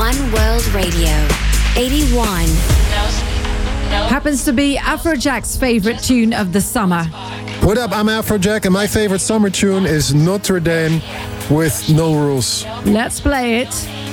One World Radio, 81. Happens to be Afrojack's favorite tune of the summer. What up, I'm Afrojack, and my favorite summer tune is Notre Dame with No Rules. Let's play it.